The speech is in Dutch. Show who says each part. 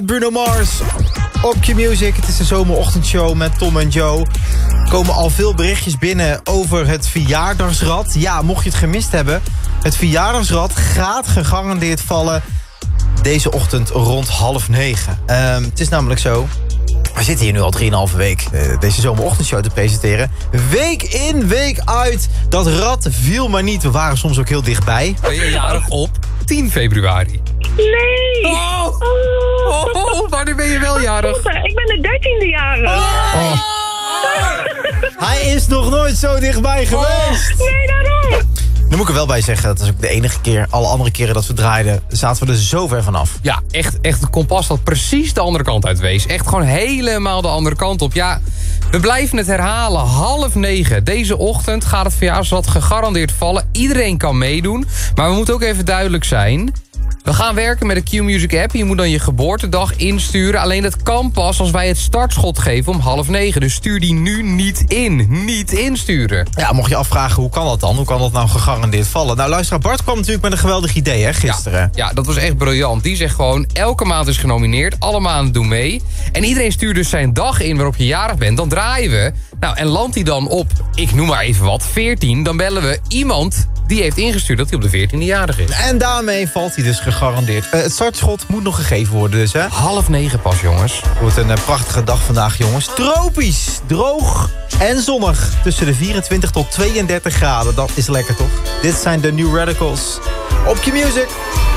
Speaker 1: Bruno Mars op Q-Music. Het is de zomerochtendshow met Tom en Joe. Er komen al veel berichtjes binnen over het verjaardagsrad. Ja, mocht je het gemist hebben, het verjaardagsrad gaat gegarandeerd vallen deze ochtend rond 8:30. Het is namelijk zo, we zitten hier nu al 3,5 week deze zomerochtendshow te presenteren. Week in, week uit. Dat rad viel maar niet. We waren soms ook heel dichtbij.
Speaker 2: Ben je jarig op 10 februari?
Speaker 3: Nee!
Speaker 2: Wanneer ben je wel jarig?
Speaker 3: Ik ben de 13e jarig.
Speaker 1: Hij is nog nooit zo dichtbij geweest.
Speaker 3: Nee, daarom.
Speaker 1: Nu moet ik er wel bij zeggen, dat is ook de enige keer. Alle andere keren dat we draaiden, zaten we er zo ver vanaf.
Speaker 2: Ja, echt het kompas dat precies de andere kant uit wees. Echt gewoon helemaal de andere kant op. Ja, we blijven het herhalen. 8:30. Deze ochtend gaat het verjaarsrad gegarandeerd vallen. Iedereen kan meedoen. Maar we moeten ook even duidelijk zijn. We gaan werken met de Q-Music app. Je moet dan je geboortedag insturen. Alleen dat kan pas als wij het startschot geven om 8:30. Dus stuur die nu niet in. Niet insturen.
Speaker 1: Ja, mocht je afvragen, hoe kan dat dan? Hoe kan dat nou gegarandeerd vallen? Nou, luisteraar Bart kwam natuurlijk met een geweldig idee, hè, gisteren.
Speaker 2: Ja, dat was echt briljant. Die zegt gewoon, elke maand is genomineerd. Alle maanden doen mee. En iedereen stuurt dus zijn dag in waarop je jarig bent. Dan draaien we. Nou, en landt hij dan op, ik noem maar even wat, 14. Dan bellen we iemand die heeft ingestuurd dat hij op de 14e jarig is.
Speaker 1: En daarmee valt hij dus gegarandeerd. Het startschot moet nog gegeven worden dus, hè?
Speaker 2: 8:30 pas, jongens.
Speaker 1: Het wordt een prachtige dag vandaag, jongens. Tropisch, droog en zonnig. Tussen de 24 tot 32 graden. Dat is lekker, toch? Dit zijn de New Radicals op Q-Music.